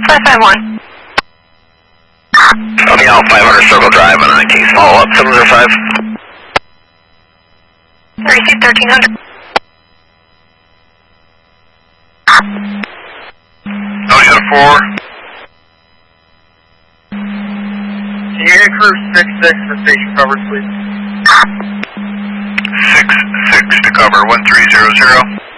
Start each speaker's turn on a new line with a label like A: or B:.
A: 551.
B: Coming out 500 Circle Drive on 19th. Follow up 705.
A: Receive 1300.
B: Ocean 4.
C: Can you get crew 66 for station coverage, please?
B: 66 to cover 1300.